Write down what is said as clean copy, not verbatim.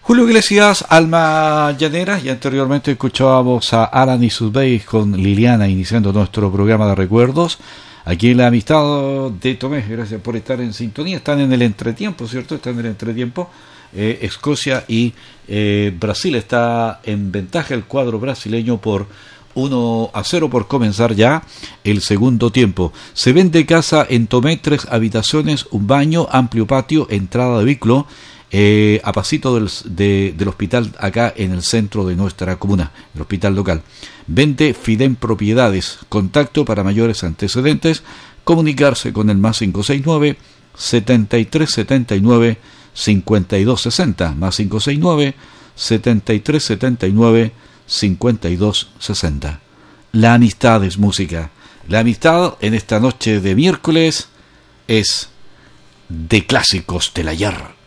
Julio Iglesias, Alma Llanera, y anteriormente escuchábamos a Alan y sus Bays con Liliana, iniciando nuestro programa de recuerdos. Aquí en la amistad de Tomé, gracias por estar en sintonía. Están en el entretiempo, ¿cierto? Están en el entretiempo. Escocia y Brasil está en ventaja el cuadro brasileño por 1-0 por comenzar ya el segundo tiempo. Se vende casa en Tomé, 3 habitaciones, un baño, amplio patio, entrada de vehículo, a pasito del hospital acá en el centro de nuestra comuna, el hospital local. Vende Fidem Propiedades. Contacto para mayores antecedentes, comunicarse con el más 569 7379 5260, más 569 7379 5260. La amistad es música. La amistad en esta noche de miércoles es de clásicos del ayer.